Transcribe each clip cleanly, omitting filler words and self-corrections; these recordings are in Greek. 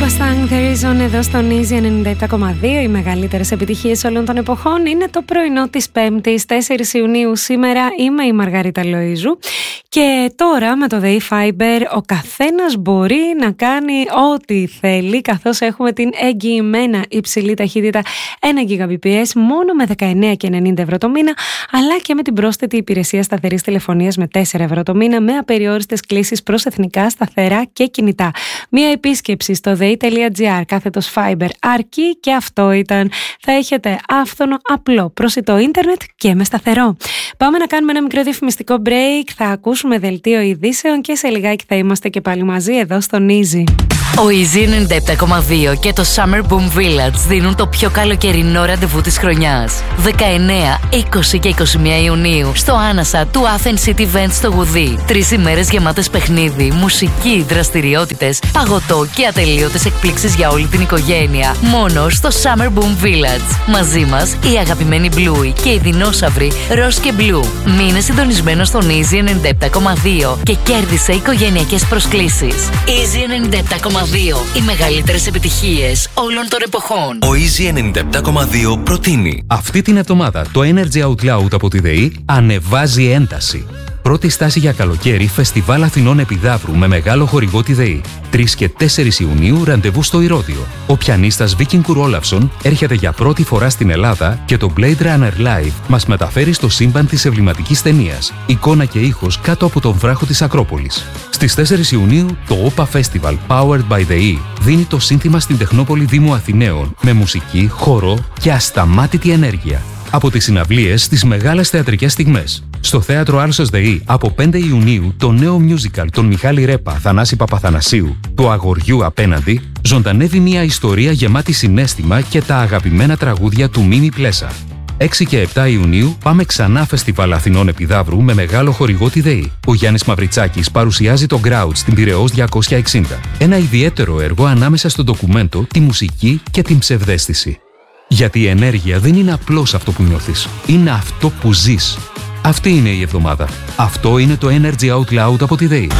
Mustang The Reason εδώ στον Easy 97,2. Οι μεγαλύτερες επιτυχίες όλων των εποχών. Είναι το πρωινό της Πέμπτης, 4 Ιουνίου. Σήμερα είμαι η Μαργαρίτα Λοΐζου. Και τώρα με το The E-Fiber ο καθένας μπορεί να κάνει ό,τι θέλει, καθώς έχουμε την εγγυημένα υψηλή ταχύτητα 1 Gbps μόνο με 19,90 ευρώ το μήνα, αλλά και με την πρόσθετη υπηρεσία σταθερής τηλεφωνίας με 4 ευρώ το μήνα, με απεριόριστες κλήσεις προς εθνικά, σταθερά και κινητά. Μία επίσκεψη στο the.gr/fiber αρκεί και αυτό ήταν. Θα έχετε άφθονο, απλό, προσιτό ίντερνετ και με σταθερό. Πάμε να κάνουμε ένα μικρό διαφημιστικό break. Θα ακούσουμε δελτίο ειδήσεων και σε λιγάκι θα είμαστε και πάλι μαζί εδώ στον Easy. Ο Easy 97,2 και το Summer Boom Village δίνουν το πιο καλοκαιρινό ραντεβού της χρονιάς. 19, 20 και 21 Ιουνίου στο Άνασα του Athens City Event στο Γουδί. 3 ημέρες γεμάτες παιχνίδι, μουσική, δραστηριότητες, παγωτό και ατελείωτες εκπλήξεις για όλη την οικογένεια. Μόνο στο Summer Boom Village. Μαζί μας οι αγαπημένοι Bluey και οι δεινόσαυροι Ροζ και Blue. Μείνε συντονισμένος στον Easy 97,2 και κέρδισε οικογενειακές προσκλήσεις. Easy 97,2. Οι μεγαλύτερες επιτυχίες όλων των εποχών. Ο Easy 97,2 προτείνει. Αυτή την εβδομάδα το Energy Out Loud από τη ΔΕΗ ανεβάζει ένταση. Πρώτη στάση για καλοκαίρι, Φεστιβάλ Αθηνών Επιδαύρου με μεγάλο χορηγό τη ΔΕΗ. 3 και 4 Ιουνίου ραντεβού στο Ηρώδειο. Ο πιανίστας Βίκινγκουρ Όλαυσον έρχεται για πρώτη φορά στην Ελλάδα και το Blade Runner Live μας μεταφέρει στο σύμπαν της εμβληματικής ταινίας. Εικόνα και ήχος κάτω από τον βράχο της Ακρόπολης. Στις 4 Ιουνίου το OPA Festival Powered by ΔΕΗ δίνει το σύνθημα στην Τεχνόπολη Δήμου Αθηναίων με μουσική, χορό και ασταμάτητη ενέργεια. Από τις συναυλίες στις μεγάλες θεατρικές στιγμές. Στο Θέατρο Άλσος ΔΕΗ από 5 Ιουνίου το νέο musical των Μιχάλη Ρέπα, Θανάση Παπαθανασίου, του Αγοριού Απέναντι, ζωντανεύει μια ιστορία γεμάτη συναίσθημα και τα αγαπημένα τραγούδια του Μίμη Πλέσα. 6 και 7 Ιουνίου πάμε ξανά Φεστιβάλ Αθηνών Επιδαύρου με μεγάλο χορηγό τη ΔΕΗ. Ο Γιάννης Μαυριτσάκης παρουσιάζει το Grouch στην Πειραιώς 260. Ένα ιδιαίτερο έργο ανάμεσα στο ντοκουμέντο, τη μουσική και την ψευδαίσθηση. Γιατί η ενέργεια δεν είναι απλώς αυτό που νιώθεις, είναι αυτό που ζεις. Αυτή είναι η εβδομάδα. Αυτό είναι το Energy Out Loud από τη ΔΕΗ.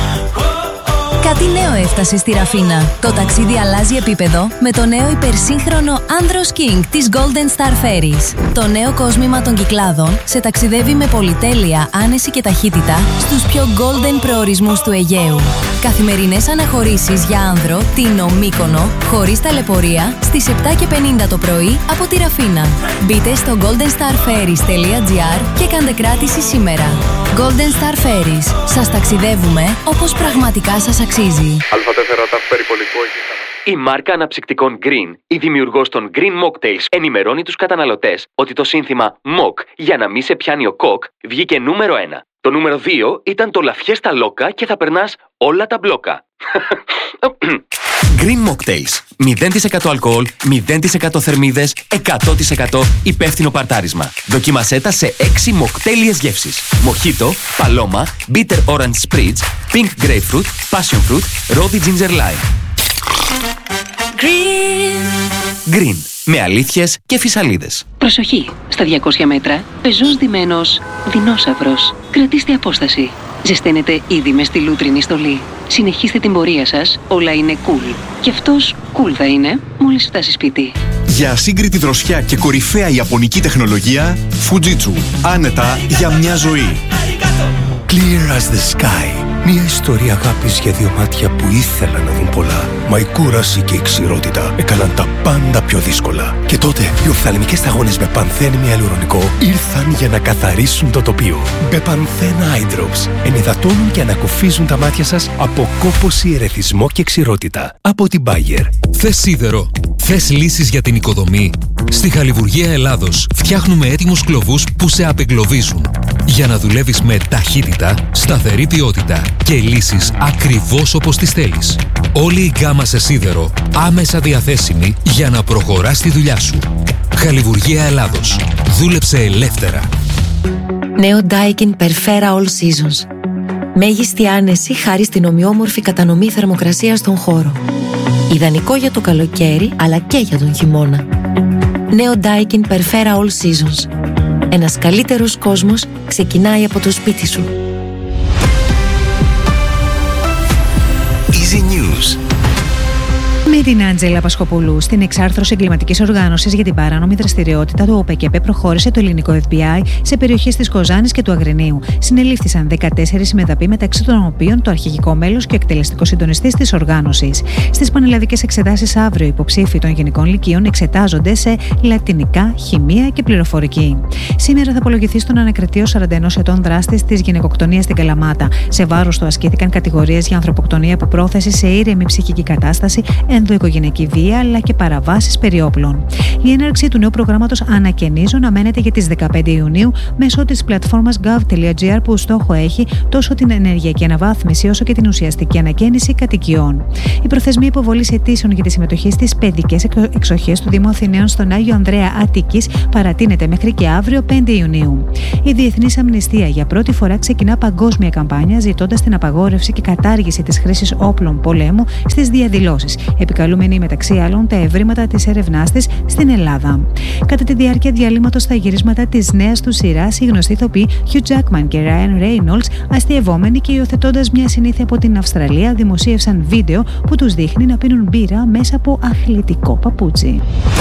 Κάτι νέο έφτασε στη Ραφίνα. Το ταξίδι αλλάζει επίπεδο με το νέο υπερσύγχρονο Andros King της Golden Star Ferries. Το νέο κόσμημα των Κυκλάδων σε ταξιδεύει με πολυτέλεια, άνεση και ταχύτητα στους πιο golden προορισμούς του Αιγαίου. Καθημερινές αναχωρήσεις για άνδρο, Τίνο, Μύκονο, χωρίς ταλαιπωρία, στις 7:50 το πρωί από τη Ραφίνα. Μπείτε στο goldenstarferries.gr και κάντε κράτηση σήμερα. Golden Star Ferries. Σας ταξιδεύουμε όπως πραγματικά σας αξίζει. Α4 ταφ περιπολικό. Η μάρκα αναψυκτικών Green, η δημιουργός των Green Mocktails, ενημερώνει τους καταναλωτές ότι το σύνθημα Mock για να μη σε πιάνει ο κοκ βγήκε νούμερο 1. Το νούμερο 2 ήταν το Λαφιέστα Λόκα και θα περνάς όλα τα μπλόκα. Green Mocktails. 0% αλκοόλ, 0% θερμίδες, 100% υπεύθυνο παρτάρισμα. Δοκίμασέ τα σε 6 μοκτέλιες γεύσεις. Μοχίτο, παλώμα, bitter orange spritz, pink grapefruit, passion fruit, rosy ginger lime. Green. Με αλήθειες και φυσαλίδες. Προσοχή! Στα 200 μέτρα, πεζός ντυμένος δεινόσαυρος. Κρατήστε απόσταση. Ζεσταίνετε ήδη με στη λούτρινη στολή. Συνεχίστε την πορεία σας, όλα είναι cool. Και αυτός cool θα είναι μόλις φτάσει σπίτι. Για ασύγκριτη δροσιά και κορυφαία ιαπωνική τεχνολογία, Fujitsu. Άνετα για μια ζωή. Clear as the sky. Μια ιστορία αγάπης για δύο μάτια που ήθελαν να δουν πολλά. Μα η κούραση και η ξηρότητα έκαναν τα πάντα πιο δύσκολα. Και τότε οι οφθαλμικές σταγόνες με πανθένη ιαλουρονικό ήρθαν για να καθαρίσουν το τοπίο. Μπεπανθένα Eye Drops ενυδατώνουν και ανακουφίζουν τα μάτια σας από κόπωση, ερεθισμό και ξηρότητα. Από την Bayer. Θες σίδερο? Θες λύσεις για την οικοδομή? Στη Χαλιβουργία Ελλάδος φτιάχνουμε έτοιμους κλωβούς που σε απεγκλωβίζουν. Για να δουλεύεις με ταχύτητα, σταθερή ποιότητα και λύσεις ακριβώς όπως τις θέλεις. Όλη η γκάμα σε σίδερο άμεσα διαθέσιμη για να προχωράς τη δουλειά σου. Χαλιβουργία Ελλάδος. Δούλεψε ελεύθερα. Νέο Daikin Perfera All Seasons. Μέγιστη άνεση χάρη στην ομοιόμορφη κατανομή θερμοκρασίας στον χώρο. Ιδανικό για το καλοκαίρι αλλά και για τον χειμώνα. Νέο Daikin Perfera All Seasons. Ένας καλύτερος κόσμος ξεκινάει από το σπίτι σου. Easy News. Με την Άντζελα Πασχοπούλου. Στην εξάρθρωση εγκληματικής οργάνωσης για την παράνομη δραστηριότητα του ΟΠΕΚΕΠΕ προχώρησε το ελληνικό FBI σε περιοχές της Κοζάνης και του Αγρινίου. Συνελήφθησαν 14 συμμεταποί, μεταξύ των οποίων το αρχηγικό μέλος και ο εκτελεστικός συντονιστής της οργάνωσης. Στις πανελλαδικές εξετάσεις αύριο, οι υποψήφοι των γενικών λυκείων εξετάζονται σε λατινικά, χημεία και πληροφορική. Σήμερα θα απολογηθεί στον ανακριτείο 41 ετών δράστης της γυναικοκτονίας στην Καλαμάτα. Σε βάρος του ασκήθηκαν κατηγορίες για ανθρωποκτονία από πρόθεση σε ήρεμη ψυχική κατάσταση, ενδοοικογενειακή βία αλλά και παραβάσεις περί όπλων. Η έναρξη του νέου προγράμματος Ανακαινίζω αναμένεται για τις 15 Ιουνίου μέσω της πλατφόρμας gov.gr που στόχο έχει τόσο την ενεργειακή αναβάθμιση όσο και την ουσιαστική ανακαίνιση κατοικιών. Η προθεσμία υποβολής αιτήσεων για τη συμμετοχή στις παιδικές εξοχές του Δήμου Αθηναίων στον Άγιο Ανδρέα Αττικής παρατείνεται μέχρι και αύριο 5 Ιουνίου. Η Διεθνής Αμνηστία για πρώτη φορά ξεκινά παγκόσμια καμπάνια ζητώντας την απαγόρευση και κατάργηση της χρήσης όπλων πολέμου στις διαδηλώσεις, επικαλούμενη μεταξύ άλλων τα ευρήματα της έρευνάς της στην Ελλάδα. Κατά τη διάρκεια διαλύματος στα γυρίσματα της νέας του σειράς, οι γνωστοί ηθοποιοί Hugh Jackman και Ryan Reynolds, αστειευόμενοι και υιοθετώντας μια συνήθεια από την Αυστραλία, δημοσίευσαν βίντεο που τους δείχνει να πίνουν μπύρα μέσα από αθλητικό παπούτσι.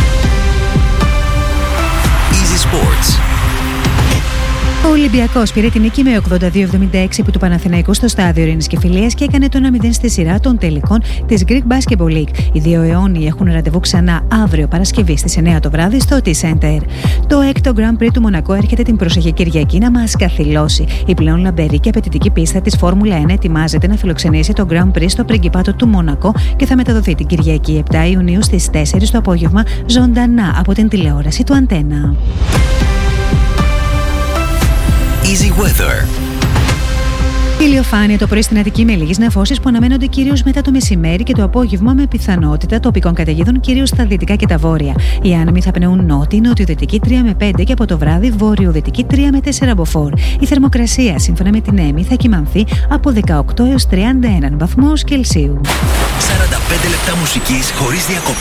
Easy Sports. Ο Ολυμπιακός πήρε την νίκη με 82-76 επί του Παναθηναϊκού στο στάδιο Ειρήνης και Φιλίας και έκανε το 1-0 στη σειρά των τελικών της Greek Basketball League. Οι δύο αιώνιοι έχουν ραντεβού ξανά αύριο Παρασκευή στις 9 το βράδυ στο T-Center. Το έκτο Grand Prix του Μονακό έρχεται την προσεχή Κυριακή να μας καθυλώσει. Η πλέον λαμπερή και απαιτητική πίστα της Φόρμουλα 1 ετοιμάζεται να φιλοξενήσει το Grand Prix στο Πριγκιπάτο του Μονακό και θα μεταδοθεί την Κυριακή 7 Ιουνίου στις 4 το απόγευμα ζωντανά από την τηλεόραση του Αντένα. Easy Weather. Ηλιοφάνεια το πρωί στην Αττική με λίγες νεφώσεις που αναμένονται κυρίως μετά το μεσημέρι και το απόγευμα με πιθανότητα τοπικών καταιγίδων κυρίως στα δυτικά και τα βόρεια. Οι άνεμοι θα πνεούν νότιο-δυτική 3 με 5 και από το βράδυ βόρειο-δυτική 3 με 4 μποφόρ. Η θερμοκρασία σύμφωνα με την ΕΜΗ θα κυμανθεί από 18 έως 31 βαθμούς Κελσίου. 45 λεπτά μουσικής χωρίς διακοπές.